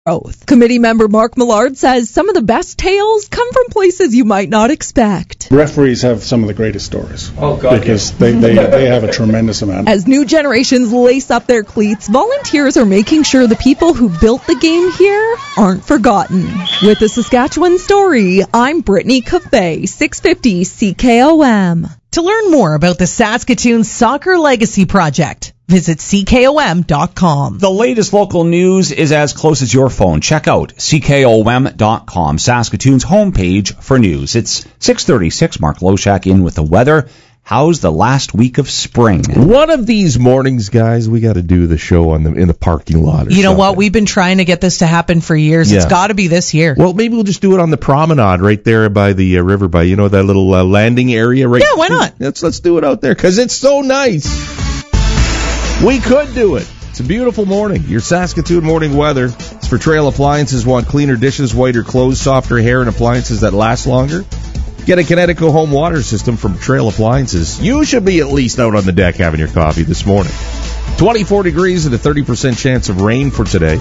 growth. Committee member Mark Millard says some of the best tales come from places you might not expect. Referees have some of the greatest stories. Oh, God. Because they have a tremendous amount. As new generations lace up their cleats, volunteers are making sure the people who built the game here aren't forgotten. With the Saskatchewan Story, I'm Brittany Cafe, 650 CKOM. To learn more about the Saskatoon Soccer Legacy Project, visit CKOM.com. The latest local news is as close as your phone. Check out CKOM.com, Saskatoon's homepage for news. It's 6:36. Mark Loshak in with the weather. How's the last week of spring? One of these mornings, guys, we got to do the show in the parking lot. Or you know something. what? We've been trying to get this to happen for years. Yeah. It's got to be this year. Well, maybe we'll just do it on the promenade right there by the river, by that little landing area, right? Yeah, why not? Let's do it out there because it's so nice. We could do it. It's a beautiful morning. Your Saskatoon morning weather. It's for Trail Appliances. Want cleaner dishes, whiter clothes, softer hair, and appliances that last longer? Get a Connecticut home water system from Trail Appliances. You should be at least out on the deck having your coffee this morning. 24 degrees and a 30% chance of rain for today.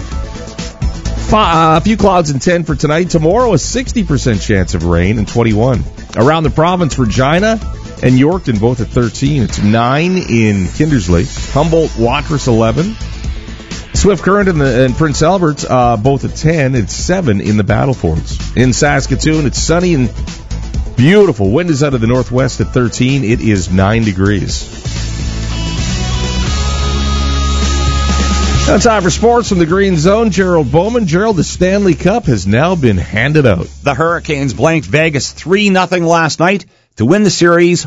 A few clouds and 10 for tonight. Tomorrow, a 60% chance of rain and 21. Around the province, Regina and Yorkton both at 13. It's 9 in Kindersley. Humboldt, Watrous 11. Swift Current and Prince Albert both at 10. It's 7 in the Battlefords. In Saskatoon, it's sunny and beautiful. Wind is out of the northwest at 13. It is 9 degrees. Now time for sports from the Green Zone. Gerald Bowman. Gerald, the Stanley Cup has now been handed out. The Hurricanes blanked Vegas 3-0 last night to win the series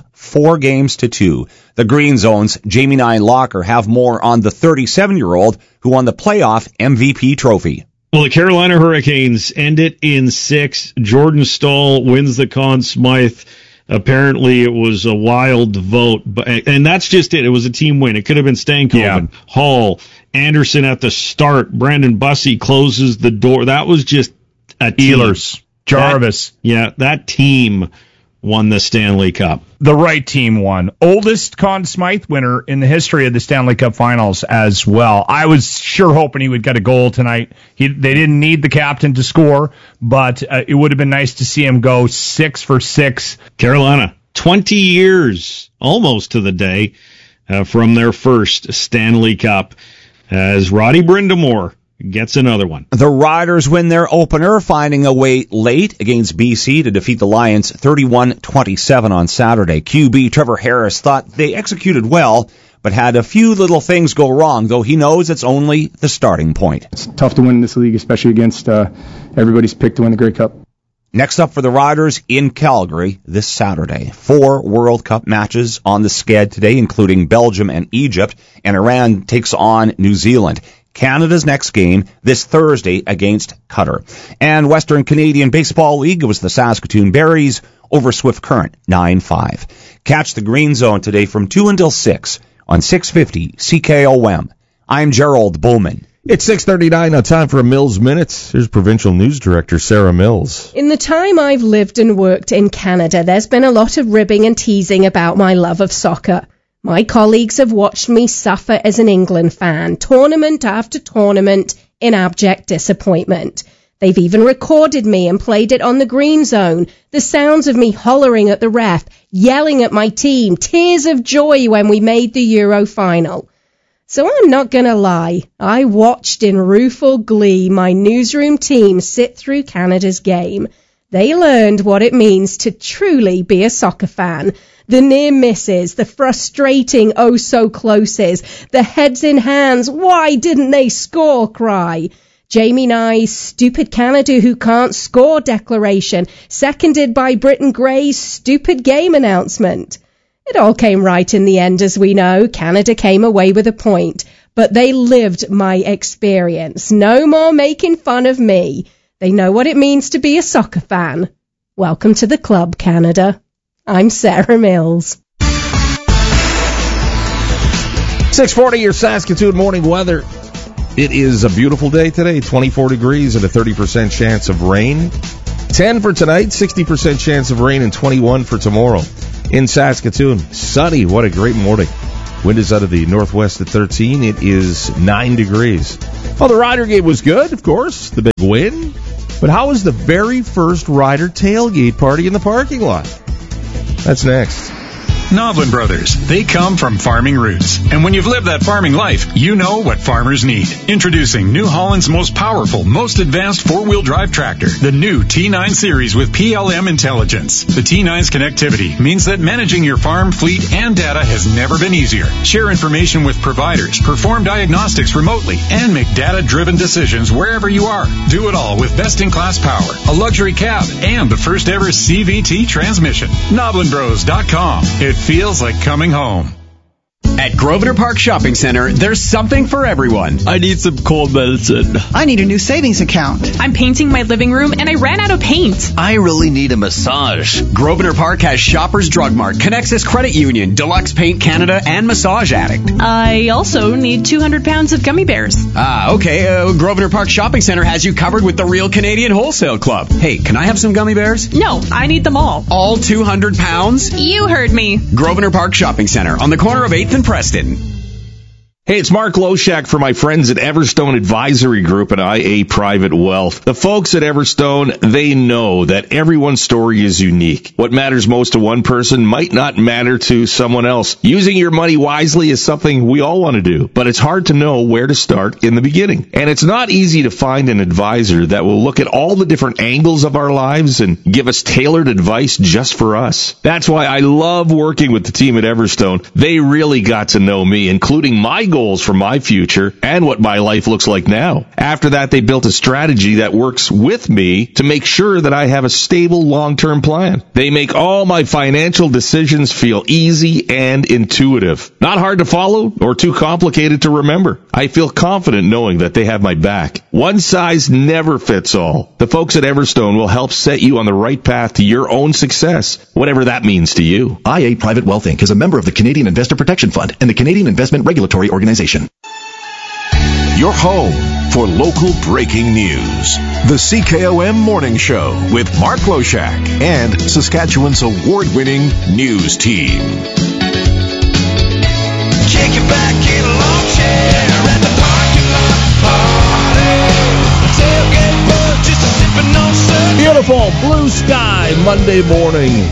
4-2. The Green Zone's Jamie Nine Locker have more on the 37-year-old who won the playoff MVP trophy. Well, the Carolina Hurricanes end it in 6. Jordan Staal wins the Conn Smythe. Apparently, it was a wild vote, and that's just it. It was a team win. It could have been Stankoven, Hall, Anderson at the start. Brandon Bussey closes the door. That was just a team. Ehlers, Jarvis. That team won the Stanley Cup. The right team won. Oldest Conn Smythe winner in the history of the Stanley Cup Finals as well. I was sure hoping he would get a goal tonight. They didn't need the captain to score, but it would have been nice to see him go 6 for 6. Carolina, 20 years, almost to the day, from their first Stanley Cup, as Roddy Brindamore gets another one. The Riders win their opener, finding a way late against BC to defeat the Lions 31-27 on Saturday. QB Trevor Harris thought they executed well, but had a few little things go wrong, though he knows it's only the starting point. It's tough to win this league, especially against everybody's pick to win the Grey Cup. Next up for the Riders in Calgary this Saturday. 4 World Cup matches on the sched today, including Belgium and Egypt, and Iran takes on New Zealand. Canada's next game this Thursday against Qatar. And Western Canadian Baseball League, it was the Saskatoon Berries over Swift Current, 9-5. Catch the Green Zone today from 2 until 6 on 650 CKOM. I'm Gerald Bowman. It's 6:39, now time for a Mills Minute. Here's Provincial News Director Sarah Mills. In the time I've lived and worked in Canada, there's been a lot of ribbing and teasing about my love of soccer. My colleagues have watched me suffer as an England fan, tournament after tournament, in abject disappointment. They've even recorded me and played it on the Green Zone, the sounds of me hollering at the ref, yelling at my team, tears of joy when we made the Euro final. So I'm not going to lie, I watched in rueful glee my newsroom team sit through Canada's game. They learned what it means to truly be a soccer fan. The near misses, the frustrating oh-so-closes, the heads in hands, why didn't they score cry. Jamie Nye's stupid Canada who can't score declaration, seconded by Britton Gray's stupid game announcement. It all came right in the end, as we know. Canada came away with a point, but they lived my experience. No more making fun of me. They know what it means to be a soccer fan. Welcome to the club, Canada. I'm Sarah Mills. 6:40, your Saskatoon morning weather. It is a beautiful day today, 24 degrees and a 30% chance of rain. 10 for tonight, 60% chance of rain, and 21 for tomorrow. In Saskatoon, sunny. What a great morning. Wind is out of the northwest at 13. It is 9 degrees. Well, the Rider game was good, of course. The big win. But how was the very first Rider tailgate party in the parking lot? That's next. Noblin Brothers. They come from farming roots. And when you've lived that farming life, you know what farmers need. Introducing New Holland's most powerful, most advanced four-wheel drive tractor, the new T9 series with PLM intelligence. The T9's connectivity means that managing your farm, fleet, and data has never been easier. Share information with providers, perform diagnostics remotely, and make data-driven decisions wherever you are. Do it all with best-in-class power, a luxury cab, and the first-ever CVT transmission. NoblinBros.com. It feels like coming home. At Grosvenor Park Shopping Center, there's something for everyone. I need some cold medicine. I need a new savings account. I'm painting my living room and I ran out of paint. I really need a massage. Grosvenor Park has Shoppers Drug Mart, Connexus Credit Union, Deluxe Paint Canada, and Massage Addict. I also need 200 pounds of gummy bears. Okay. Grosvenor Park Shopping Center has you covered with the Real Canadian Wholesale Club. Hey, can I have some gummy bears? No, I need them all. All 200 pounds? You heard me. Grosvenor Park Shopping Center on the corner of 8th and Preston. Hey, it's Mark Loshak for my friends at Everstone Advisory Group and IA Private Wealth. The folks at Everstone, they know that everyone's story is unique. What matters most to one person might not matter to someone else. Using your money wisely is something we all want to do, but it's hard to know where to start in the beginning. And it's not easy to find an advisor that will look at all the different angles of our lives and give us tailored advice just for us. That's why I love working with the team at Everstone. They really got to know me, including my goals for my future and what my life looks like now. After that, they built a strategy that works with me to make sure that I have a stable long-term plan. They make all my financial decisions feel easy and intuitive. Not hard to follow or too complicated to remember. I feel confident knowing that they have my back. One size never fits all. The folks at Everstone will help set you on the right path to your own success, whatever that means to you. IA Private Wealth Inc. is a member of the Canadian Investor Protection Fund and the Canadian Investment Regulatory Organization. Your home for local breaking news. The CKOM Morning Show with Mark Loshak and Saskatchewan's award-winning news team. Kick it back in a lawn chair at the parking lot party. Tailgate bug, just a sipping on sun. Beautiful blue sky Monday morning.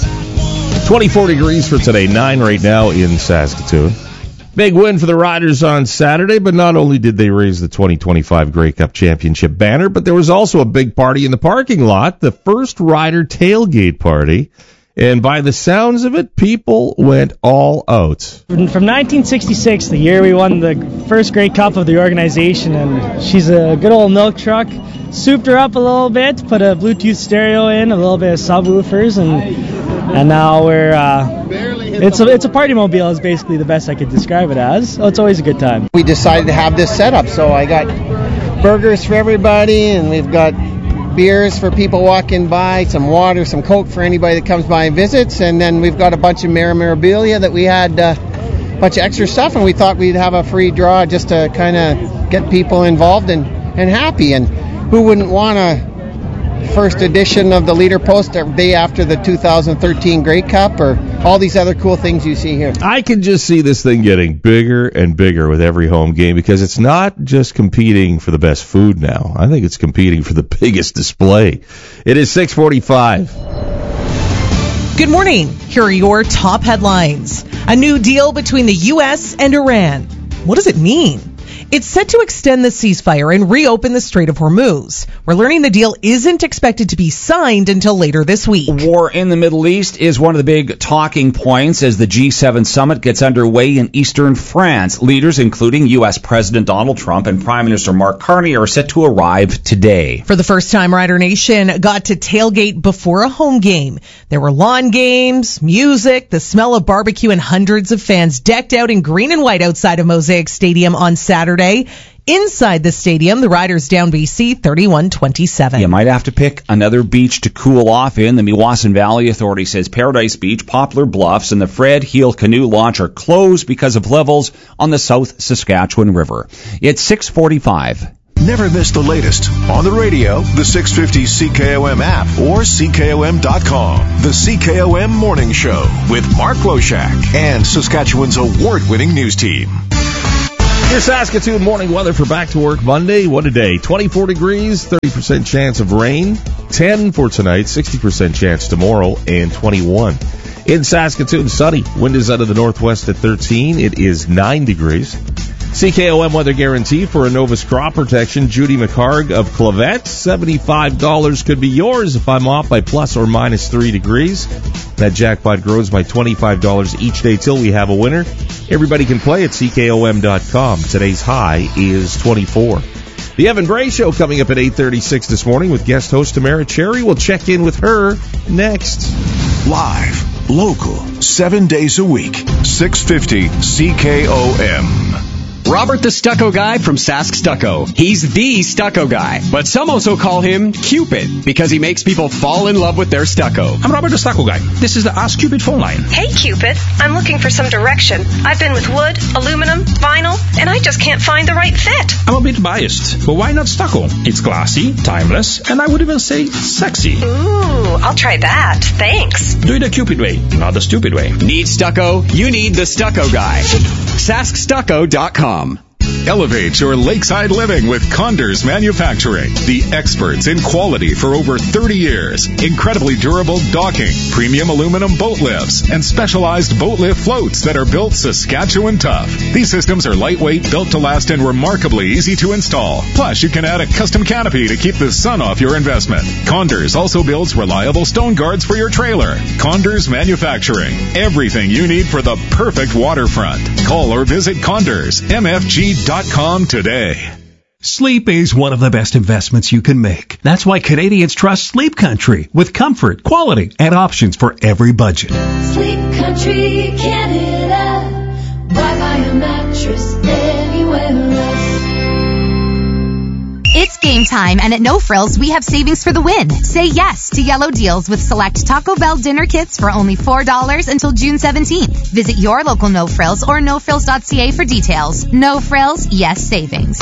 24 degrees for today, 9 right now in Saskatoon. Big win for the Riders on Saturday, but not only did they raise the 2025 Grey Cup Championship banner, but there was also a big party in the parking lot, the first Rider tailgate party. And by the sounds of it, people went all out. From 1966, the year we won the first Grey Cup of the organization, and she's a good old milk truck. Souped her up a little bit, put a Bluetooth stereo in, a little bit of subwoofers, and now we're it's a party mobile is basically the best I could describe it as. So it's always a good time. We decided to have this set up, so I got burgers for everybody, and we've got beers for people walking by, some water, some Coke for anybody that comes by and visits, and then we've got a bunch of memorabilia that we had a bunch of extra stuff, and we thought we'd have a free draw just to kind of get people involved and happy. And who wouldn't want a first edition of the leader post the day after the 2013 Grey Cup or all these other cool things you see here? I can just see this thing getting bigger and bigger with every home game because it's not just competing for the best food now. I think it's competing for the biggest display. It is 6:45. Good morning. Here are your top headlines. A new deal between the U.S. and Iran. What does it mean? It's set to extend the ceasefire and reopen the Strait of Hormuz. We're learning the deal isn't expected to be signed until later this week. War in the Middle East is one of the big talking points as the G7 summit gets underway in eastern France. Leaders, including U.S. President Donald Trump and Prime Minister Mark Carney, are set to arrive today. For the first time, Rider Nation got to tailgate before a home game. There were lawn games, music, the smell of barbecue, and hundreds of fans decked out in green and white outside of Mosaic Stadium on Saturday. Inside the stadium, the Riders down BC 31-27. You might have to pick another beach to cool off in. The Meewasin Valley Authority says Paradise Beach, Poplar Bluffs, and the Fred Heel Canoe Launch are closed because of levels on the South Saskatchewan River. It's 6:45. Never miss the latest on the radio, the 650 CKOM app, or CKOM.com. The CKOM Morning Show with Mark Loshak and Saskatchewan's award-winning news team. Your Saskatoon morning weather for Back to Work Monday. What a day. 24 degrees, 30% chance of rain. 10 for tonight, 60% chance tomorrow, and 21. In Saskatoon, sunny. Wind is out of the northwest at 13. It is 9 degrees. CKOM weather guarantee for Innovus crop protection. Judy McHarg of Clavette. $75 could be yours if I'm off by plus or minus 3 degrees. That jackpot grows by $25 each day till we have a winner. Everybody can play at CKOM.com. Today's high is 24. The Evan Bray Show coming up at 8:36 this morning with guest host Tamara Cherry. We'll check in with her next. Live, local, 7 days a week. 650 CKOM. Robert the Stucco Guy from Sask Stucco. He's the stucco guy, but some also call him Cupid because he makes people fall in love with their stucco. I'm Robert the Stucco Guy. This is the Ask Cupid phone line. Hey Cupid, I'm looking for some direction. I've been with wood, aluminum, vinyl, and I just can't find the right fit. I'm a bit biased, but why not stucco? It's classy, timeless, and I would even say sexy. Ooh, I'll try that. Thanks. Do it the Cupid way, not the stupid way. Need stucco? You need the Stucco Guy. SaskStucco.com. Elevate your lakeside living with Condors Manufacturing, the experts in quality for over 30 years. Incredibly durable docking, premium aluminum boat lifts, and specialized boat lift floats that are built Saskatchewan tough. These systems are lightweight, built to last, and remarkably easy to install. Plus, you can add a custom canopy to keep the sun off your investment. Condors also builds reliable stone guards for your trailer. Condors Manufacturing, everything you need for the perfect waterfront. Call or visit CondorsMFG.com today. Sleep is one of the best investments you can make. That's why Canadians trust Sleep Country with comfort, quality, and options for every budget. Sleep Country Canada. Why buy a mattress anywhere else? It's game time, and at No Frills, we have savings for the win. Say yes to yellow deals with select Taco Bell dinner kits for only $4 until June 17th. Visit your local No Frills or nofrills.ca for details. No Frills, yes savings.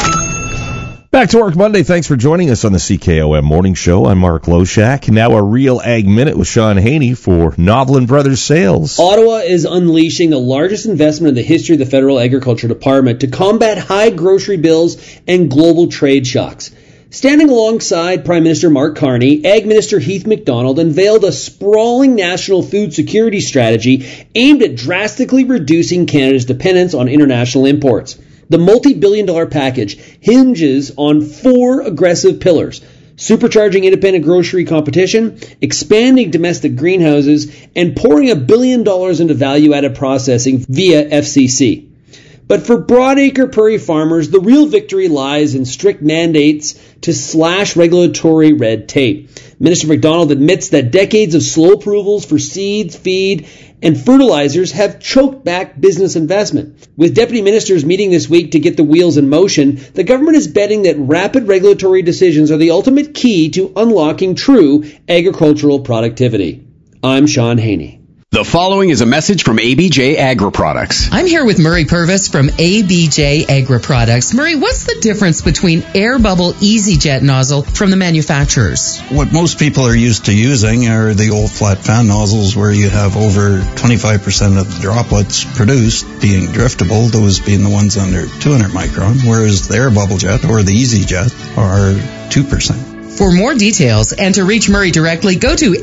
Back to Work Monday. Thanks for joining us on the CKOM Morning Show. I'm Mark Loshak. Now a Real Ag Minute with Sean Haney for Novelin Brothers Sales. Ottawa is unleashing the largest investment in the history of the Federal Agriculture Department to combat high grocery bills and global trade shocks. Standing alongside Prime Minister Mark Carney, Ag Minister Heath MacDonald unveiled a sprawling national food security strategy aimed at drastically reducing Canada's dependence on international imports. The multi-billion-dollar package hinges on 4 aggressive pillars: supercharging independent grocery competition, expanding domestic greenhouses, and pouring $1 billion into value-added processing via FCC. But for broadacre prairie farmers, the real victory lies in strict mandates to slash regulatory red tape. Minister MacDonald admits that decades of slow approvals for seeds, feed, and fertilizers have choked back business investment. With deputy ministers meeting this week to get the wheels in motion, the government is betting that rapid regulatory decisions are the ultimate key to unlocking true agricultural productivity. I'm Sean Haney. The following is a message from ABJ Agri-Products. I'm here with Murray Purvis from ABJ Agri-Products. Murray, what's the difference between Air Bubble EasyJet nozzle from the manufacturers? What most people are used to using are the old flat fan nozzles where you have over 25% of the droplets produced being driftable, those being the ones under 200 micron, whereas the Air Bubble Jet or the EasyJet are 2%. For more details and to reach Murray directly, go to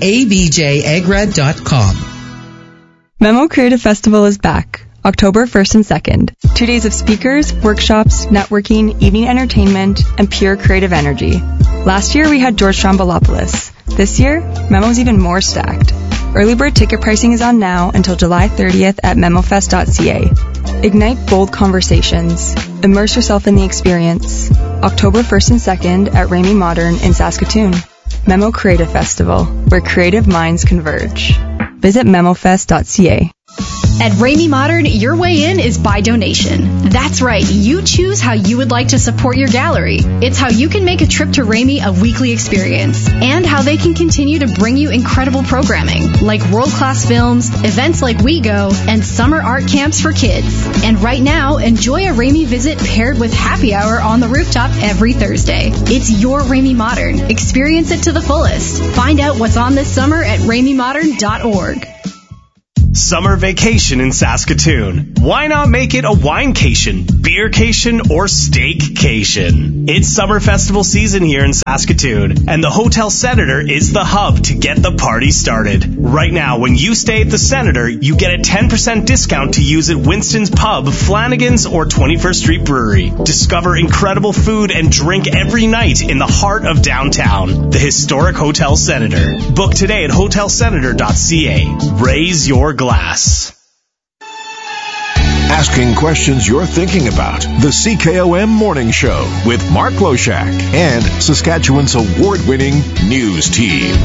abjagra.com. Memo Creative Festival is back, October 1st and 2nd. 2 days of speakers, workshops, networking, evening entertainment, and pure creative energy. Last year we had George Stroumboulopoulos. This year, Memo's even more stacked. Early bird ticket pricing is on now until July 30th at memofest.ca. Ignite bold conversations. Immerse yourself in the experience. October 1st and 2nd at Ramey Modern in Saskatoon. Memo Creative Festival, where creative minds converge. Visit memofest.ca. At Ramey Modern, your way in is by donation. That's right, you choose how you would like to support your gallery. It's how you can make a trip to Ramey a weekly experience, and how they can continue to bring you incredible programming, like world-class films, events like We Go, and summer art camps for kids. And right now, enjoy a Ramey visit paired with happy hour on the rooftop every Thursday. It's your Ramey Modern. Experience it to the fullest. Find out what's on this summer at RameyModern.org. Summer vacation in Saskatoon. Why not make it a winecation, beercation, or steakcation? It's summer festival season here in Saskatoon, and the Hotel Senator is the hub to get the party started. Right now, when you stay at the Senator, you get a 10% discount to use at Winston's Pub, Flanagan's, or 21st Street Brewery. Discover incredible food and drink every night in the heart of downtown. The historic Hotel Senator. Book today at hotelsenator.ca. Raise your glass. Asking questions you're thinking about. The CKOM Morning Show with Mark Loshak and Saskatchewan's award-winning news team.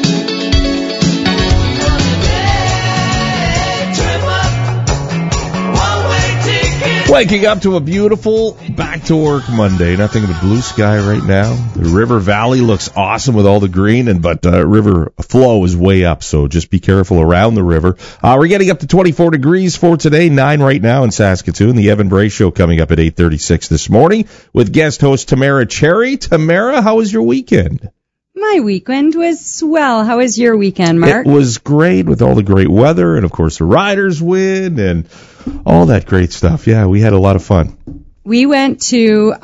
Waking up to a beautiful back-to-work Monday. Nothing but blue sky right now. The river valley looks awesome with all the green, but river flow is way up, so just be careful around the river. We're getting up to 24 degrees for today, 9 right now in Saskatoon. The Evan Bray Show coming up at 8:36 this morning with guest host Tamara Cherry. Tamara, how was your weekend? My weekend was swell. How was your weekend, Mark? It was great with all the great weather and, of course, the Riders win and all that great stuff. Yeah, we had a lot of fun. We went to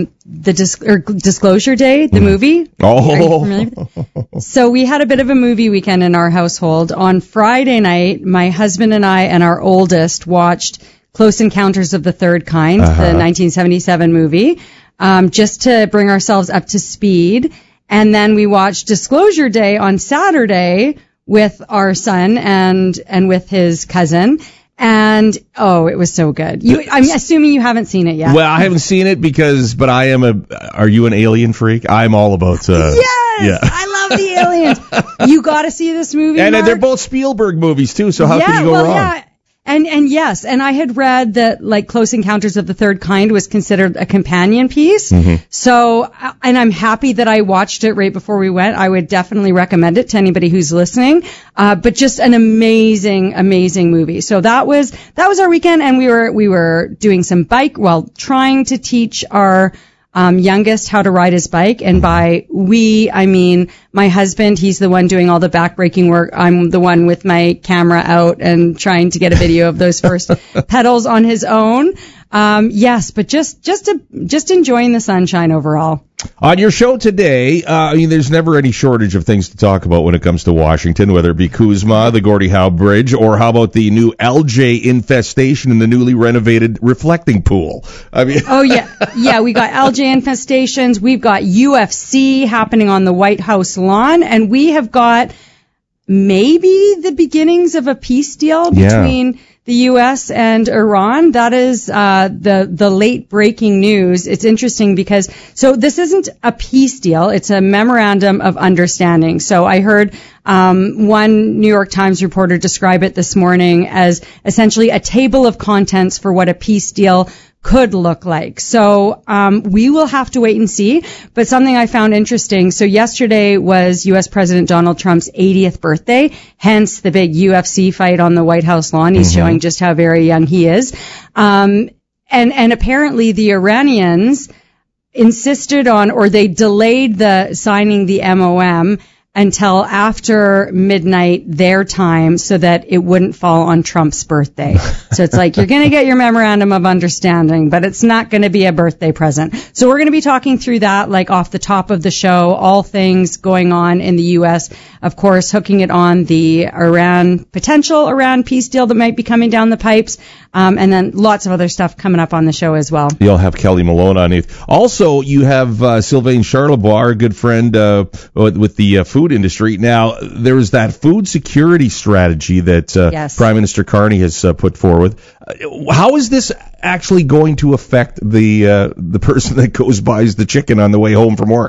the Disclosure Day, the movie. Oh. Are you familiar with it? So we had a bit of a movie weekend in our household. On Friday night, my husband and I and our oldest watched Close Encounters of the Third Kind, the 1977 movie, just to bring ourselves up to speed. And then we watched Disclosure Day on Saturday with our son and with his cousin. And, it was so good. I'm assuming you haven't seen it yet. Well, I haven't seen it but are you an alien freak? I'm all about, yes! Yeah. I love the aliens. You gotta see this movie, And Mark. they're both Spielberg movies too, so how can you go wrong? Yeah. And yes, and I had read that like Close Encounters of the Third Kind was considered a companion piece. Mm-hmm. So, and I'm happy that I watched it right before we went. I would definitely recommend it to anybody who's listening. But just an amazing, amazing movie. So that was our weekend, and we were doing some trying to teach our youngest how to ride his bike. And by we, I mean my husband. He's the one doing all the backbreaking work. I'm the one with my camera out and trying to get a video of those first pedals on his own. Yes, but just enjoying the sunshine overall. On your show today, there's never any shortage of things to talk about when it comes to Washington, whether it be Kuzma, the Gordie Howe Bridge, or how about the new LJ infestation in the newly renovated reflecting pool? Oh yeah, we got LJ infestations. We've got UFC happening on the White House lawn, and we have got maybe the beginnings of a peace deal between the U.S. and Iran. That is the late breaking news. It's interesting because this isn't a peace deal. It's a memorandum of understanding. So I heard one New York Times reporter describe it this morning as essentially a table of contents for what a peace deal could look like. So we will have to wait and see. But something I found interesting, so yesterday was U.S. President Donald Trump's 80th birthday, hence the big UFC fight on the White House lawn. He's showing just how very young he is. And apparently the Iranians insisted on, or they delayed the signing the MOM until after midnight their time so that it wouldn't fall on Trump's birthday. So it's like, you're going to get your memorandum of understanding, but it's not going to be a birthday present. So we're going to be talking through that, like off the top of the show, all things going on in the U.S., of course, hooking it on the potential Iran peace deal that might be coming down the pipes, and then lots of other stuff coming up on the show as well. You'll have Kelly Malone on it. Also, you have Sylvain Charlebois, our good friend with the food industry. Now, there is that food security strategy that Prime Minister Carney has put forward. How is this actually going to affect the person that goes buys the chicken on the way home from work?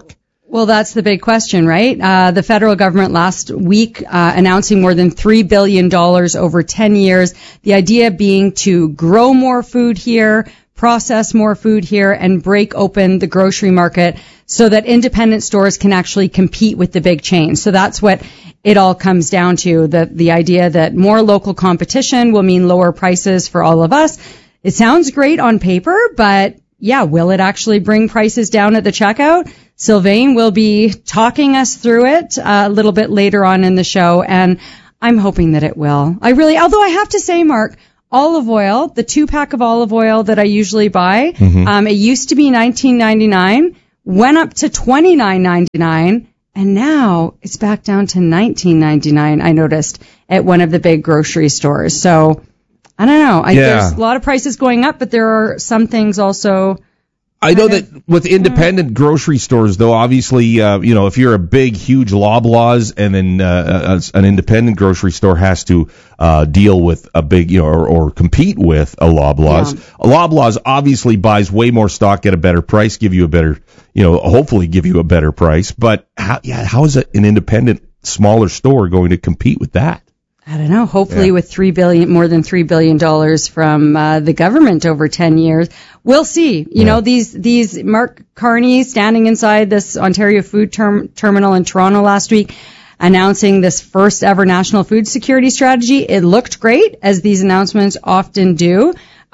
Well, that's the big question, right? The federal government last week announcing more than $3 billion over 10 years. The idea being to grow more food here, process more food here, and break open the grocery market so that independent stores can actually compete with the big chains. So that's what it all comes down to, the idea that more local competition will mean lower prices for all of us. It sounds great on paper, but yeah, will it actually bring prices down at the checkout? Sylvain will be talking us through it a little bit later on in the show, and I'm hoping that it will. Although I have to say, Mark, olive oil, the 2-pack of olive oil that I usually buy, it used to be $19.99, went up to $29.99, and now it's back down to $19.99, I noticed, at one of the big grocery stores. So, I don't know. There's a lot of prices going up, but there are some things also... I know that with independent grocery stores, though, obviously, if you're a big, huge Loblaws and then an independent grocery store has to deal with a big, or compete with a Loblaws. A Loblaws obviously buys way more stock at a better price, give you a better, hopefully give you a better price. But how is an independent, smaller store going to compete with that? I don't know. Hopefully with more than $3 billion from the government over 10 years. We'll see. These Mark Carney standing inside this Ontario Food Terminal in Toronto last week, announcing this first ever national food security strategy. It looked great, as these announcements often do.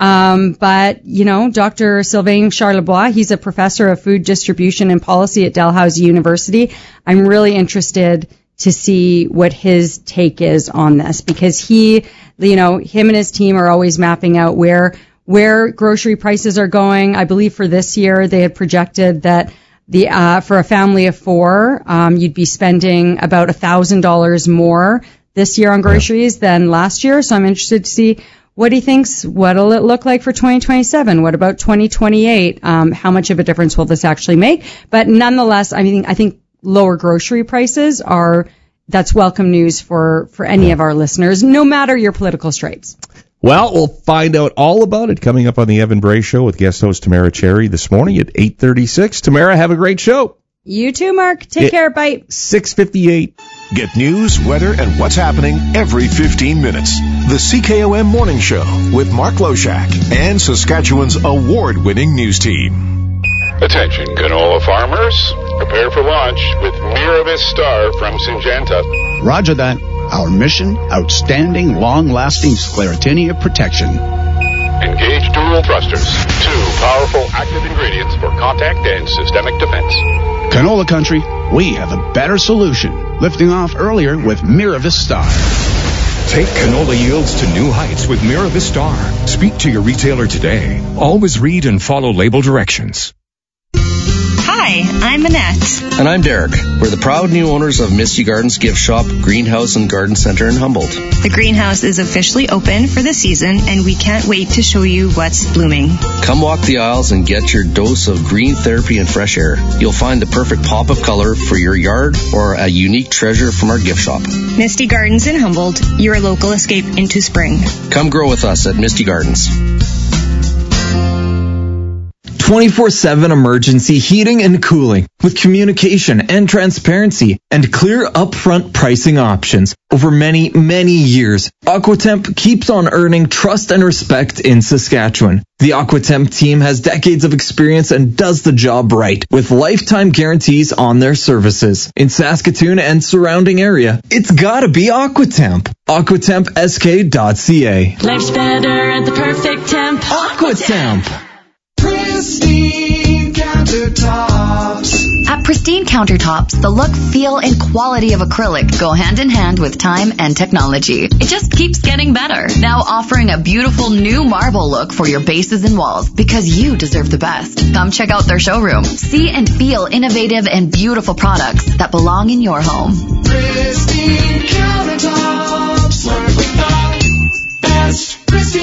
But Dr. Sylvain Charlebois, he's a professor of food distribution and policy at Dalhousie University. I'm really interested to see what his take is on this, because him and his team are always mapping out where grocery prices are going. I believe for this year they had projected that for a family of 4, you'd be spending about $1,000 more this year on groceries than last year. So I'm interested to see what he thinks. What'll it look like for 2027? What about 2028? How much of a difference will this actually make? But nonetheless, I think lower grocery prices that's welcome news for any of our listeners, no matter your political stripes. Well, we'll find out all about it coming up on the Evan Bray Show with guest host Tamara Cherry this morning at 8:36. Tamara, have a great show. You too, Mark. Take care. Bye. 6:58. Get news, weather, and what's happening every 15 minutes. The CKOM Morning Show with Mark Loshak and Saskatchewan's award-winning news team. Attention, canola farmers. Prepare for launch with Miravis Star from Syngenta. Roger that. Our mission, outstanding, long-lasting sclerotinia protection. Engage dual thrusters. 2 powerful active ingredients for contact and systemic defense. Canola country, we have a better solution. Lifting off earlier with Miravis Star. Take canola yields to new heights with Miravis Star. Speak to your retailer today. Always read and follow label directions. Hi, I'm Annette. And I'm Derek. We're the proud new owners of Misty Gardens Gift Shop, Greenhouse, and Garden Center in Humboldt. The greenhouse is officially open for the season, and we can't wait to show you what's blooming. Come walk the aisles and get your dose of green therapy and fresh air. You'll find the perfect pop of color for your yard or a unique treasure from our gift shop. Misty Gardens in Humboldt, your local escape into spring. Come grow with us at Misty Gardens. 24/7 emergency heating and cooling with communication and transparency and clear upfront pricing options over many, many years. Aquatemp keeps on earning trust and respect in Saskatchewan. The Aquatemp team has decades of experience and does the job right with lifetime guarantees on their services. In Saskatoon and surrounding area, it's gotta be Aquatemp. AquatempSK.ca. Life's better at the perfect temp. Aquatemp. Pristine Countertops. At Pristine Countertops, the look, feel, and quality of acrylic go hand in hand with time and technology. It just keeps getting better. Now offering a beautiful new marble look for your bases and walls, because you deserve the best. Come check out their showroom. See and feel innovative and beautiful products that belong in your home. Pristine Countertops. Work with the best.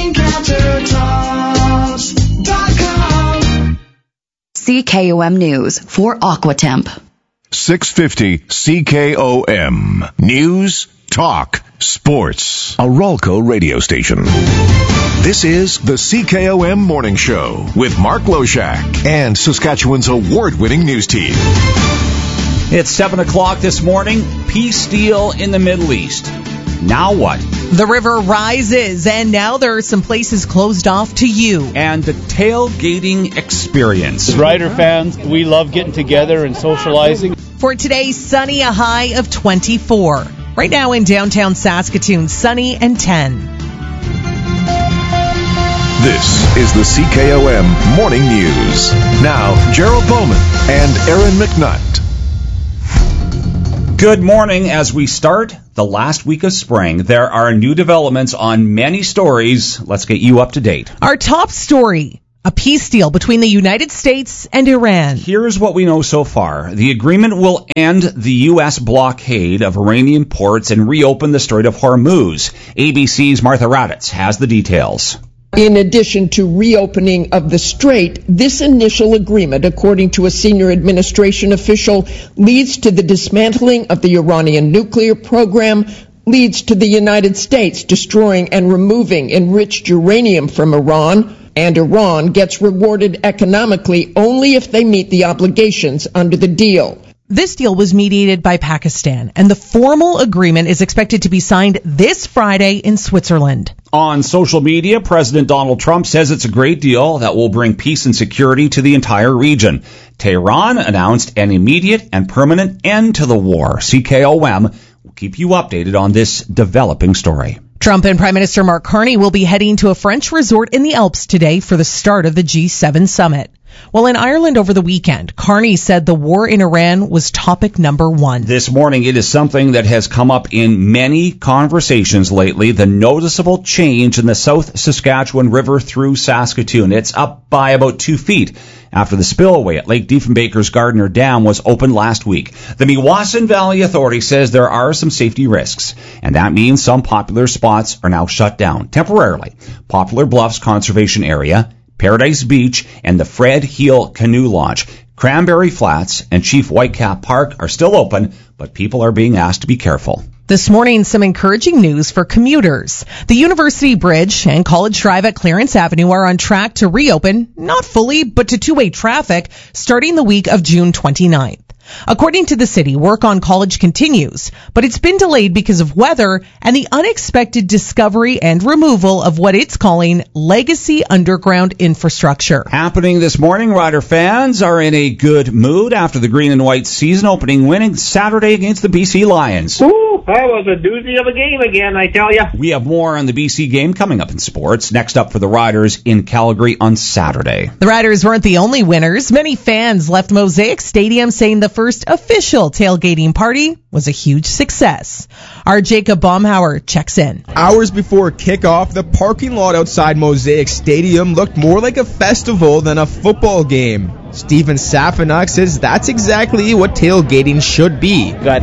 PristineCountertops.com. CKOM News for Aquatemp. 650 CKOM. News, talk, sports. A Ralco radio station. This is the CKOM Morning Show with Mark Loshak and Saskatchewan's award-winning news team. It's 7 o'clock this morning. Peace deal in the Middle East. Now what? The river rises, and now there are some places closed off to you. And the tailgating experience. As Rider fans, we love getting together and socializing. For today, sunny, a high of 24. Right now in downtown Saskatoon, sunny and 10. This is the CKOM Morning News. Now, Gerald Bowman and Aaron McNutt. Good morning. As we start the last week of spring, there are new developments on many stories. Let's get you up to date. Our top story, a peace deal between the United States and Iran. Here's what we know so far. The agreement will end the U.S. blockade of Iranian ports and reopen the Strait of Hormuz. ABC's Martha Raddatz has the details. In addition to reopening of the strait, this initial agreement, according to a senior administration official, leads to the dismantling of the Iranian nuclear program, leads to the United States destroying and removing enriched uranium from Iran, and Iran gets rewarded economically only if they meet the obligations under the deal. This deal was mediated by Pakistan, and the formal agreement is expected to be signed this Friday in Switzerland. On social media, President Donald Trump says it's a great deal that will bring peace and security to the entire region. Tehran announced an immediate and permanent end to the war. CKOM will keep you updated on this developing story. Trump and Prime Minister Mark Carney will be heading to a French resort in the Alps today for the start of the G7 summit. Well, in Ireland over the weekend, Carney said the war in Iran was topic number one. This morning, it is something that has come up in many conversations lately, the noticeable change in the South Saskatchewan River through Saskatoon. It's up by about 2 feet after the spillway at Lake Diefenbaker's Gardner Dam was opened last week. The Meewasin Valley Authority says there are some safety risks, and that means some popular spots are now shut down temporarily. Poplar Bluffs Conservation Area, Paradise Beach, and the Fred Heel Canoe Launch. Cranberry Flats and Chief Whitecap Park are still open, but people are being asked to be careful. This morning, some encouraging news for commuters. The University Bridge and College Drive at Clarence Avenue are on track to reopen, not fully, but to two-way traffic, starting the week of June 29th. According to the city, work on College continues, but it's been delayed because of weather and the unexpected discovery and removal of what it's calling legacy underground infrastructure. Happening this morning, Rider fans are in a good mood after the green and white season opening winning Saturday against the BC Lions. Ooh, that was a doozy of a game again, I tell you. We have more on the BC game coming up in sports. Next up for the Riders in Calgary on Saturday. The Riders weren't the only winners. Many fans left Mosaic Stadium saying the first official tailgating party was a huge success. Our Jacob Baumhauer checks in. Hours before kickoff, the parking lot outside Mosaic Stadium looked more like a festival than a football game. Stephen Safanuk says that's exactly what tailgating should be. Got,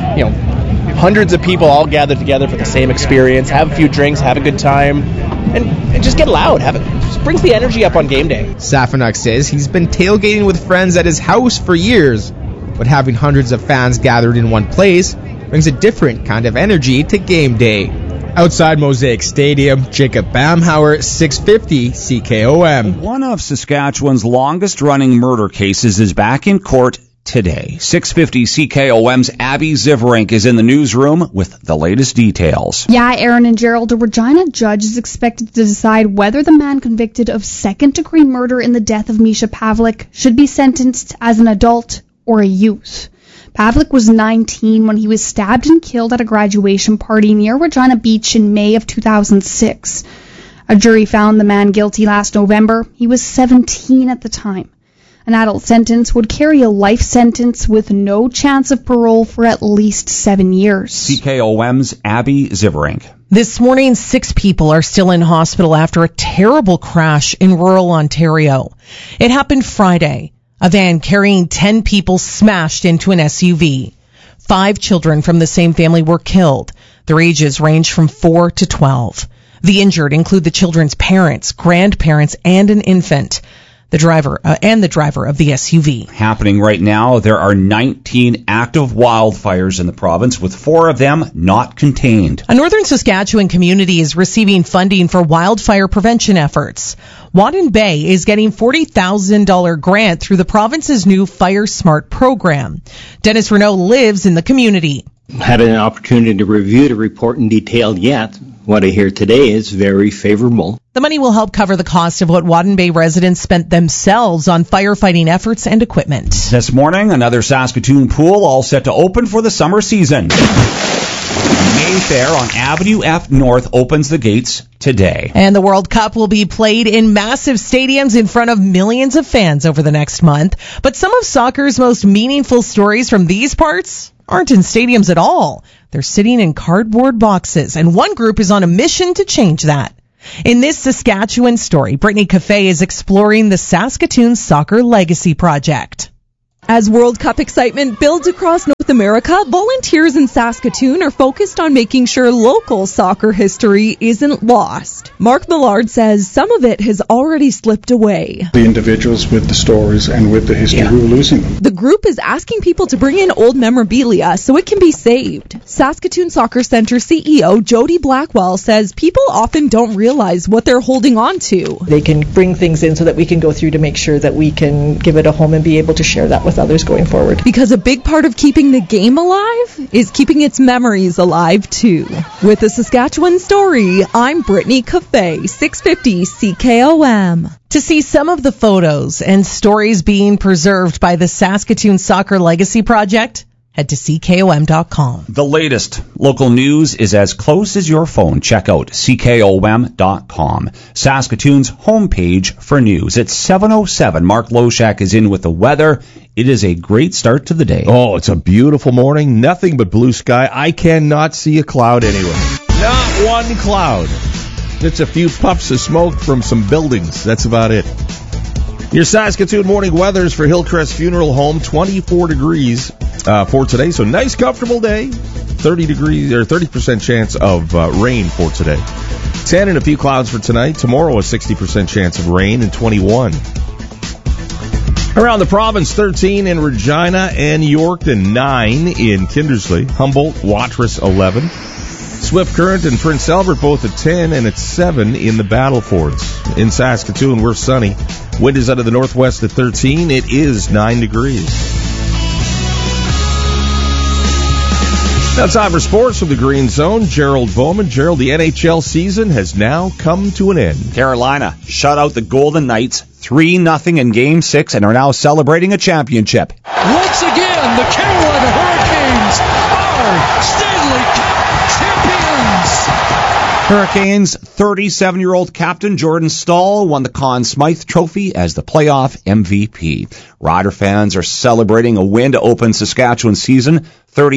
hundreds of people all gathered together for the same experience, have a few drinks, have a good time, and just get loud. Just brings the energy up on game day. Safanuk says he's been tailgating with friends at his house for years, but having hundreds of fans gathered in one place brings a different kind of energy to game day. Outside Mosaic Stadium, Jacob Baumhauer, 650 CKOM. One of Saskatchewan's longest-running murder cases is back in court today. 650 CKOM's Abby Zivrink is in the newsroom with the latest details. Yeah, Aaron and Gerald, a Regina judge is expected to decide whether the man convicted of second-degree murder in the death of Misha Pavlik should be sentenced as an adult or a youth. Pavlik was 19 when he was stabbed and killed at a graduation party near Regina Beach in May of 2006. A jury found the man guilty last November. He was 17 at the time. An adult sentence would carry a life sentence with no chance of parole for at least 7 years. CKOM's Abby Zivrink. This morning, 6 people are still in hospital after a terrible crash in rural Ontario. It happened Friday. A van carrying 10 people smashed into an SUV. 5 children from the same family were killed. Their ages range from 4 to 12. The injured include the children's parents, grandparents, and an infant. the driver of the SUV. Happening right now, there are 19 active wildfires in the province, with 4 of them not contained. A northern Saskatchewan community is receiving funding for wildfire prevention efforts. Wadden Bay is getting $40,000 grant through the province's new Fire Smart program. Dennis Renault lives in the community. Had an opportunity to review the report in detail yet. What I hear today is very favorable. The money will help cover the cost of what Wadden Bay residents spent themselves on firefighting efforts and equipment. This morning, another Saskatoon pool all set to open for the summer season. Mayfair on Avenue F North opens the gates today. And the World Cup will be played in massive stadiums in front of millions of fans over the next month. But some of soccer's most meaningful stories from these parts aren't in stadiums at all. They're sitting in cardboard boxes, and one group is on a mission to change that. In this Saskatchewan story, Brittany Cafe is exploring the Saskatoon Soccer Legacy Project. As World Cup excitement builds across North America, volunteers in Saskatoon are focused on making sure local soccer history isn't lost. Mark Millard says some of it has already slipped away. The individuals with the stories and with the history who are losing them. The group is asking people to bring in old memorabilia so it can be saved. Saskatoon Soccer Centre CEO Jody Blackwell says people often don't realize what they're holding on to. They can bring things in so that we can go through to make sure that we can give it a home and be able to share that with others going forward. Because a big part of keeping the game alive is keeping its memories alive too. With the Saskatchewan Story, I'm Brittany Cafe, 650 CKOM. To see some of the photos and stories being preserved by the Saskatoon Soccer Legacy Project, head to CKOM.com. The latest local news is as close as your phone. Check out CKOM.com. Saskatoon's homepage for news. It's 7:07. Mark Loshak is in with the weather. It is a great start to the day. Oh, it's a beautiful morning. Nothing but blue sky. I cannot see a cloud anywhere. Not one cloud. It's a few puffs of smoke from some buildings. That's about it. Your Saskatoon morning weathers for Hillcrest Funeral Home, 24 degrees for today. So nice, comfortable day. 30 degrees or 30% chance of rain for today. 10 and a few clouds for tonight. Tomorrow, a 60% chance of rain and 21. Around the province, 13 in Regina and Yorkton, 9 in Kindersley, Humboldt, Watrous, 11. Swift Current and Prince Albert both at 10, and it's 7 in the Battlefords. In Saskatoon, we're sunny. Wind is out of the northwest at 13. It is 9 degrees. Now time for sports from the Green Zone. Gerald Bowman. Gerald, the NHL season has now come to an end. Carolina shut out the Golden Knights 3-0 in Game 6 and are now celebrating a championship. Once again, the Carolina Hurricanes are Stanley Cup champions. Hurricanes 37-year-old captain Jordan Staal won the Conn Smythe Trophy as the playoff MVP. Rider fans are celebrating a win to open Saskatchewan's season,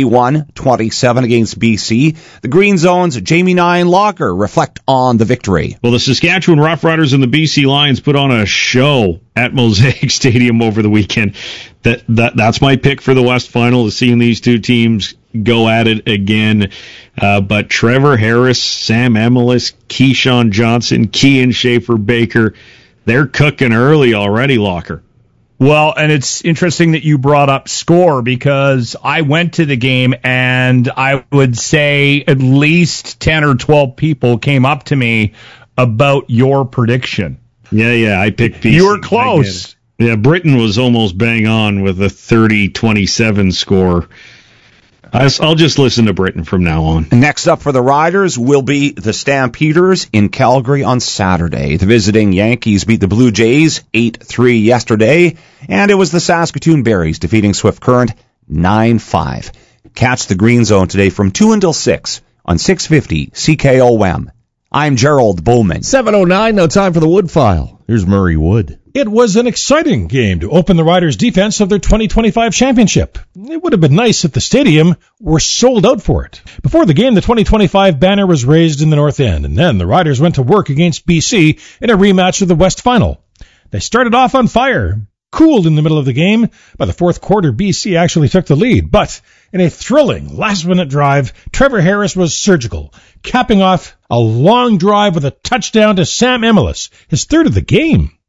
31-27 against BC. The Green Zone's Jamie Nye and Locker reflect on the victory. Well, the Saskatchewan Roughriders and the BC Lions put on a show at Mosaic Stadium over the weekend. That's my pick for the West Final, is seeing these two teams go at it again. But Trevor Harris, Sam Emilus, Keyshawn Johnson, Kean Schaefer-Baker, they're cooking early already, Locker. Well, and it's interesting that you brought up score, because I went to the game and I would say at least 10 or 12 people came up to me about your prediction. Yeah, I picked BC. You were close. Yeah, Britain was almost bang on with a 30-27 score. I'll just listen to Britain from now on. Next up for the Riders will be the Stampeders in Calgary on Saturday. The visiting Yankees beat the Blue Jays 8-3 yesterday, and it was the Saskatoon Berries defeating Swift Current 9-5. Catch the Green Zone today from 2 until 6 on 650 CKOM. I'm Gerald Bowman. 7:09, now time for the Wood File. Here's Murray Wood. It was an exciting game to open the Riders' defense of their 2025 championship. It would have been nice if the stadium were sold out for it. Before the game, the 2025 banner was raised in the North End, and then the Riders went to work against BC in a rematch of the West Final. They started off on fire, cooled in the middle of the game. By the fourth quarter, BC actually took the lead, but in a thrilling last-minute drive, Trevor Harris was surgical, capping off a long drive with a touchdown to Sam Emilus, his third of the game.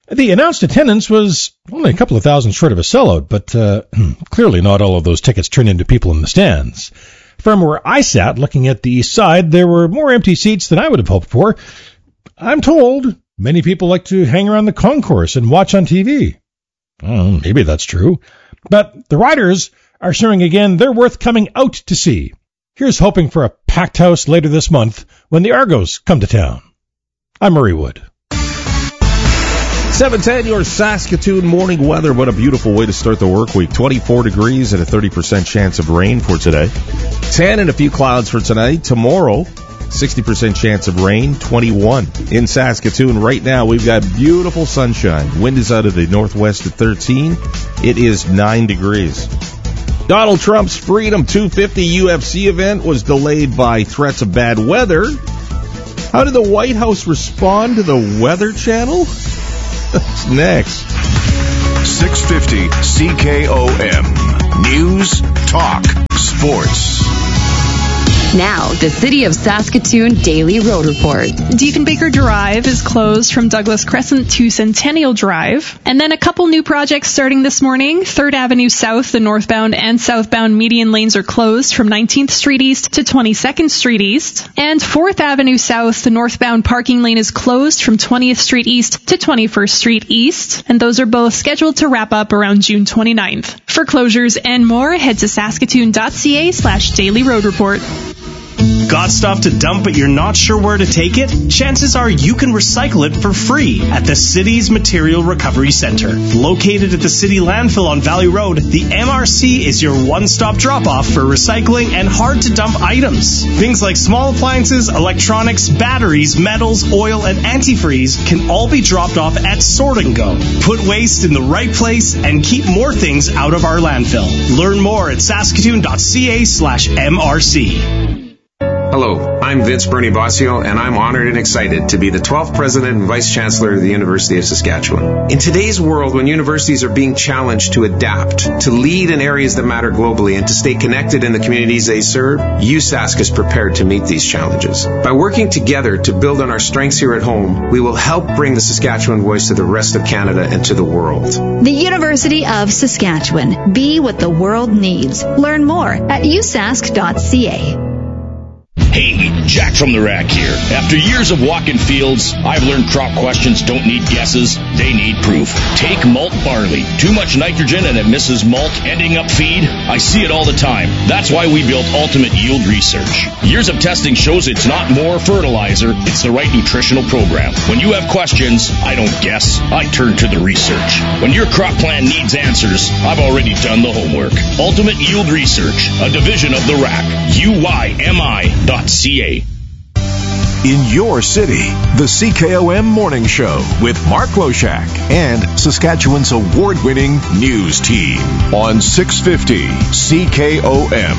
The announced attendance was only a couple of thousand short of a sellout, but clearly not all of those tickets turned into people in the stands. From where I sat, looking at the east side, there were more empty seats than I would have hoped for. I'm told many people like to hang around the concourse and watch on TV. Maybe that's true. But the Riders are showing again they're worth coming out to see. Here's hoping for a packed house later this month when the Argos come to town. I'm Murray Wood. 7:10, your Saskatoon morning weather. What a beautiful way to start the work week. 24 degrees and a 30% chance of rain for today. 10 and a few clouds for tonight. Tomorrow, 60% chance of rain, 21. In Saskatoon right now, we've got beautiful sunshine. Wind is out of the northwest at 13. It is 9 degrees. Donald Trump's Freedom 250 UFC event was delayed by threats of bad weather. How did the White House respond to the Weather Channel? That's next. 650 CKOM. News, talk, sports. Now, the City of Saskatoon Daily Road Report. Diefenbaker Drive is closed from Douglas Crescent to Centennial Drive. And then a couple new projects starting this morning. 3rd Avenue South, the northbound and southbound median lanes are closed from 19th Street East to 22nd Street East. And 4th Avenue South, the northbound parking lane is closed from 20th Street East to 21st Street East. And those are both scheduled to wrap up around June 29th. For closures and more, head to saskatoon.ca/Daily Road Report. Got stuff to dump but you're not sure where to take it? Chances are you can recycle it for free at the city's Material Recovery Center. Located at the city landfill on Valley Road, the MRC is your one-stop drop-off for recycling and hard-to-dump items. Things like small appliances, electronics, batteries, metals, oil, and antifreeze can all be dropped off at Sort and Go. Put waste in the right place and keep more things out of our landfill. Learn more at saskatoon.ca/MRC. Hello, I'm Vince Bernie Bossio, and I'm honored and excited to be the 12th President and Vice Chancellor of the University of Saskatchewan. In today's world, when universities are being challenged to adapt, to lead in areas that matter globally, and to stay connected in the communities they serve, USask is prepared to meet these challenges. By working together to build on our strengths here at home, we will help bring the Saskatchewan voice to the rest of Canada and to the world. The University of Saskatchewan. Be what the world needs. Learn more at usask.ca. Hey, Jack from the Rack here. After years of walking fields, I've learned crop questions don't need guesses, they need proof. Take malt barley. Too much nitrogen and it misses malt, ending up feed. I see it all the time. That's why we built Ultimate Yield Research. Years of testing shows it's not more fertilizer, it's the right nutritional program. When you have questions, I don't guess, I turn to the research. When your crop plan needs answers, I've already done the homework. Ultimate Yield Research, a division of the Rack. UYMI.ca. In your city, the CKOM Morning Show with Mark Loshak and Saskatchewan's award-winning news team on 650 CKOM.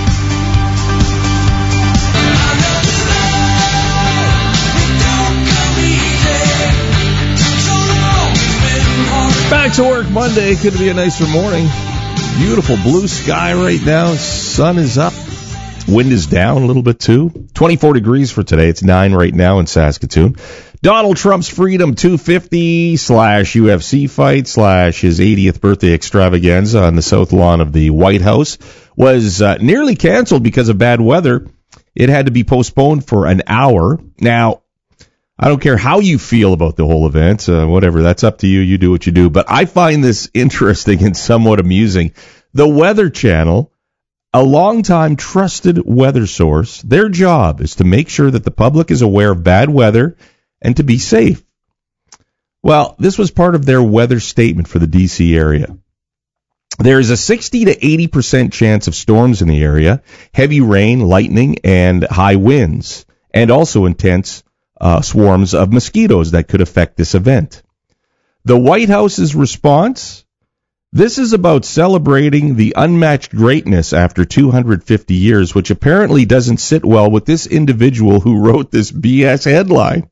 Back to work Monday. Could be a nicer morning. Beautiful blue sky right now. Sun is up. Wind is down a little bit, too. 24 degrees for today. It's 9 right now in Saskatoon. Donald Trump's Freedom 250/UFC fight / his 80th birthday extravaganza on the south lawn of the White House was nearly canceled because of bad weather. It had to be postponed for an hour. Now, I don't care how you feel about the whole event. Whatever, that's up to you. You do what you do. But I find this interesting and somewhat amusing. The Weather Channel, a long-time trusted weather source, their job is to make sure that the public is aware of bad weather and to be safe. Well, this was part of their weather statement for the D.C. area. There is a 60 to 80% chance of storms in the area, heavy rain, lightning, and high winds, and also intense swarms of mosquitoes that could affect this event. The White House's response: this is about celebrating the unmatched greatness after 250 years, which apparently doesn't sit well with this individual who wrote this BS headline.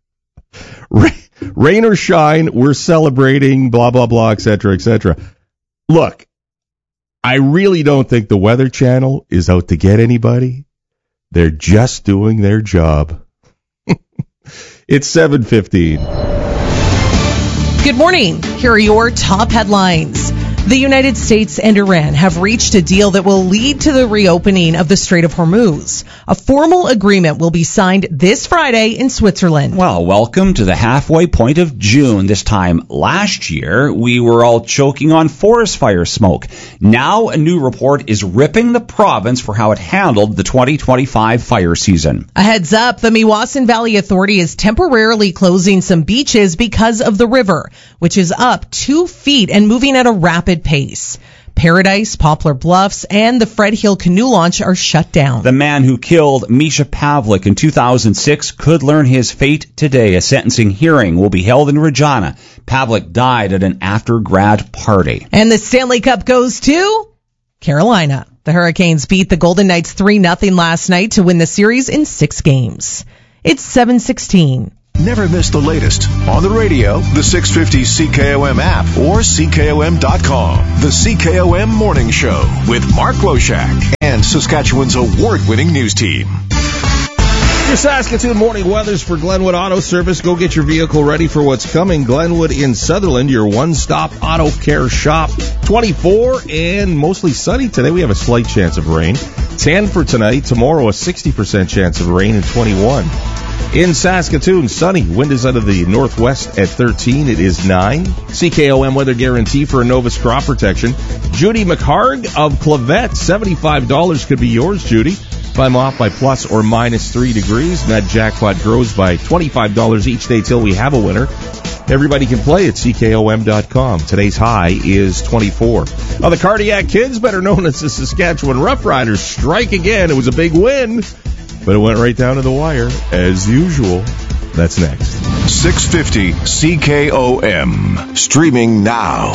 Rain or shine, we're celebrating, blah, blah, blah, etc., etc. Look, I really don't think the Weather Channel is out to get anybody. They're just doing their job. It's 7:15. Good morning. Here are your top headlines. The United States and Iran have reached a deal that will lead to the reopening of the Strait of Hormuz. A formal agreement will be signed this Friday in Switzerland. Well, welcome to the halfway point of June. This time last year, we were all choking on forest fire smoke. Now, a new report is ripping the province for how it handled the 2025 fire season. A heads up, the Meewasin Valley Authority is temporarily closing some beaches because of the river, which is up 2 feet and moving at a rapid pace. Paradise, Poplar Bluffs, and the Fred Hill canoe launch are shut down. The man who killed Misha Pavlik in 2006 could learn his fate today. A sentencing hearing will be held in Regina. Pavlik died at an after-grad party. And the Stanley Cup goes to Carolina. The Hurricanes beat the Golden Knights 3-0 last night to win the series in 6 games. It's 7:16. Never miss the latest on the radio, the 650 CKOM app, or CKOM.com. The CKOM Morning Show with Mark Loshak and Saskatchewan's award-winning news team. Your Saskatoon morning weathers for Glenwood Auto Service. Go get your vehicle ready for what's coming. Glenwood in Sutherland, your one-stop auto care shop. 24 and mostly sunny today. We have a slight chance of rain. 10 for tonight. Tomorrow, a 60% chance of rain, and 21. In Saskatoon, sunny. Wind is out of the northwest at 13. It is 9. CKOM weather guarantee for Novus crop protection. Judy McHarg of Clavette. $75 could be yours, Judy. Buy them off by plus or minus 3 degrees. And that jackpot grows by $25 each day till we have a winner. Everybody can play at CKOM.com. Today's high is 24. Now, the Cardiac Kids, better known as the Saskatchewan Roughriders, strike again. It was a big win, but it went right down to the wire, as usual. That's next. 650 CKOM. Streaming now.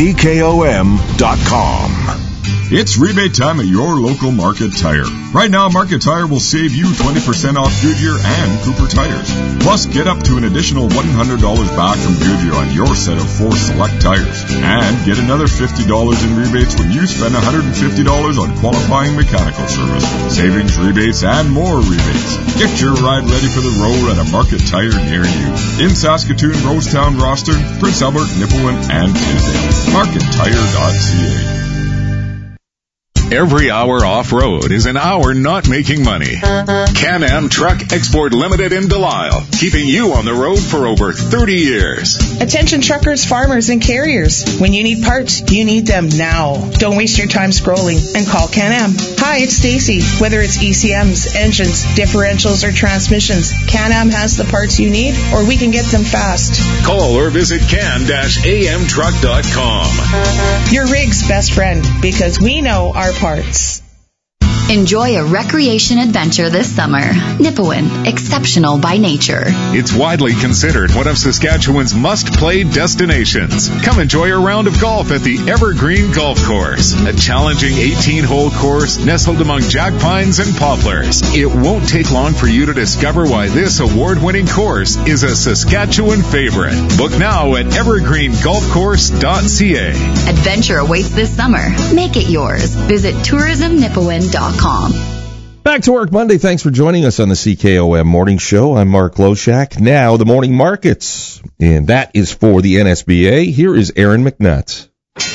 CKOM.com. It's rebate time at your local Market Tire. Right now, Market Tire will save you 20% off Goodyear and Cooper tires. Plus, get up to an additional $100 back from Goodyear on your set of 4 select tires. And get another $50 in rebates when you spend $150 on qualifying mechanical service. Savings, rebates, and more rebates. Get your ride ready for the road at a Market Tire near you. In Saskatoon, Rosetown, Rosthern, Prince Albert, Nipawin, and Tisdale. MarketTire.ca. Every hour off-road is an hour not making money. Can-Am Truck Export Limited in Delisle, keeping you on the road for over 30 years. Attention truckers, farmers, and carriers. When you need parts, you need them now. Don't waste your time scrolling and call Can-Am. Hi, it's Stacy. Whether it's ECMs, engines, differentials, or transmissions, Can-Am has the parts you need, or we can get them fast. Call or visit can-amtruck.com. Your rig's best friend, because we know our parts. Enjoy a recreation adventure this summer. Nipawin, exceptional by nature. It's widely considered one of Saskatchewan's must-play destinations. Come enjoy a round of golf at the Evergreen Golf Course, a challenging 18-hole course nestled among jack pines and poplars. It won't take long for you to discover why this award-winning course is a Saskatchewan favorite. Book now at evergreengolfcourse.ca. Adventure awaits this summer. Make it yours. Visit tourismnipawin.com. Back to work Monday. Thanks for joining us on the CKOM Morning Show. I'm Mark Loshak. Now the morning markets, and that is for the NSBA. Here is Aaron McNutt.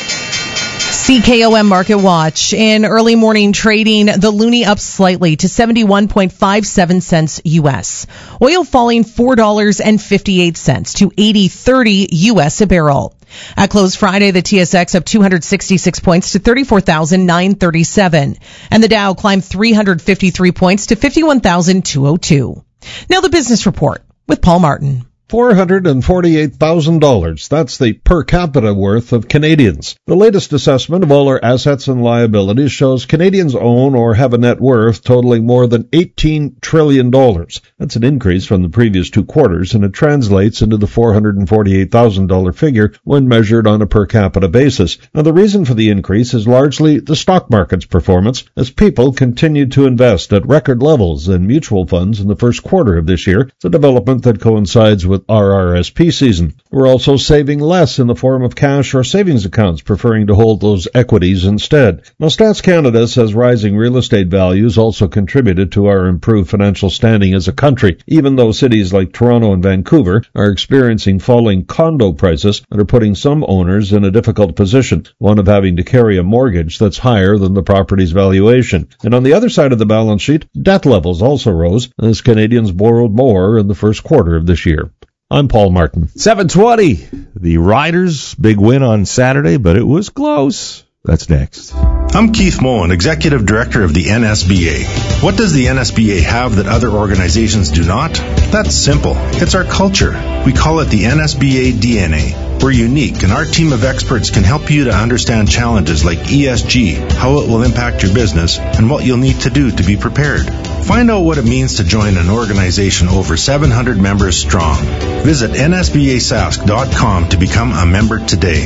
CKOM Market Watch. In early morning trading, the loonie up slightly to 71.57 cents U.S. Oil falling $4.58 to 80.30 U.S. a barrel. At close Friday, the TSX up 266 points to 34,937. And the Dow climbed 353 points to 51,202. Now the business report with Paul Martin. $448,000. That's the per capita worth of Canadians. The latest assessment of all our assets and liabilities shows Canadians own or have a net worth totaling more than $18 trillion. That's an increase from the previous 2 quarters, and it translates into the $448,000 figure when measured on a per capita basis. Now, the reason for the increase is largely the stock market's performance, as people continued to invest at record levels in mutual funds in the first quarter of this year. It's a development that coincides with RRSP season. We're also saving less in the form of cash or savings accounts, preferring to hold those equities instead. Now, Stats Canada says rising real estate values also contributed to our improved financial standing as a country, even though cities like Toronto and Vancouver are experiencing falling condo prices that are putting some owners in a difficult position, one of having to carry a mortgage that's higher than the property's valuation. And on the other side of the balance sheet, debt levels also rose as Canadians borrowed more in the first quarter of this year. I'm Paul Martin. 7:20. The Riders' big win on Saturday, but it was close. That's next. I'm Keith Moen, Executive Director of the NSBA. What does the NSBA have that other organizations do not? That's simple. It's our culture. We call it the NSBA DNA. We're unique, and our team of experts can help you to understand challenges like ESG, how it will impact your business, and what you'll need to do to be prepared. Find out what it means to join an organization over 700 members strong. Visit nsbasask.com to become a member today.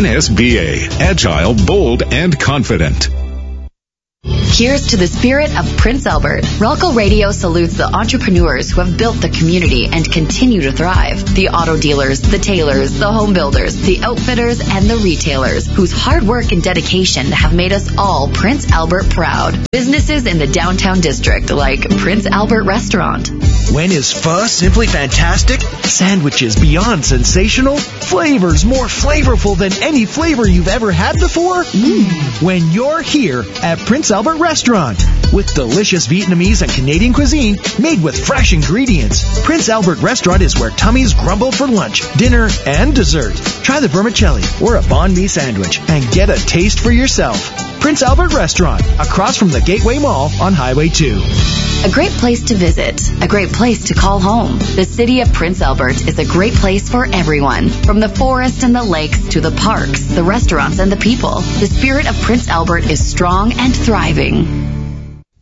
NSBA, agile, bold, and confident. Here's to the spirit of Prince Albert. Ralco Radio salutes the entrepreneurs who have built the community and continue to thrive. The auto dealers, the tailors, the home builders, the outfitters, and the retailers whose hard work and dedication have made us all Prince Albert proud. Businesses in the downtown district like Prince Albert Restaurant. When is pho simply fantastic? Sandwiches beyond sensational? Flavors more flavorful than any flavor you've ever had before? When you're here at Prince Albert Restaurant with delicious Vietnamese and Canadian cuisine made with fresh ingredients. Prince Albert Restaurant is where tummies grumble for lunch, dinner, and dessert. Try the vermicelli or a banh mi sandwich and get a taste for yourself. Prince Albert Restaurant, across from the Gateway Mall on Highway 2. A great place to visit, a great place to call home. The city of Prince Albert is a great place for everyone. From the forest and the lakes to the parks, the restaurants and the people, the spirit of Prince Albert is strong and thriving.